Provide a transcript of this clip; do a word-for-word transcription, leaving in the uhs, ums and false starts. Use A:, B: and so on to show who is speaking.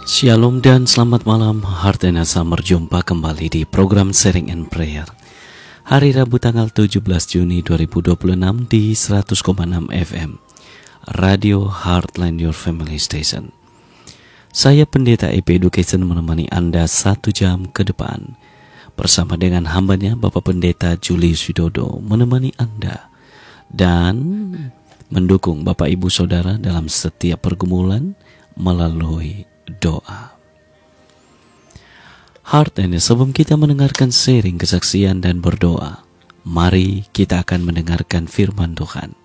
A: Shalom dan selamat malam. Heart and Summer jumpa kembali di program Sharing and Prayer hari Rabu tanggal tujuh belas Juni dua ribu dua puluh enam di seratus koma enam F M Radio Heartland Your Family Station. Saya Pendeta E P Education menemani Anda satu jam ke depan bersama dengan hambanya Bapak Pendeta Julius Widodo menemani Anda dan mendukung Bapak Ibu Saudara dalam setiap pergumulan melalui doa. Heart and sebelum kita mendengarkan sharing kesaksian dan berdoa, mari kita akan mendengarkan firman Tuhan.